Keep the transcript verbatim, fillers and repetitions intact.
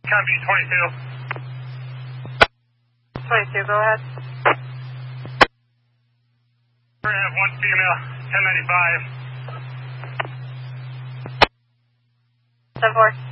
Copy, twenty-two. twenty-two, go ahead. We're going to have one female, ten ninety-five. ten four.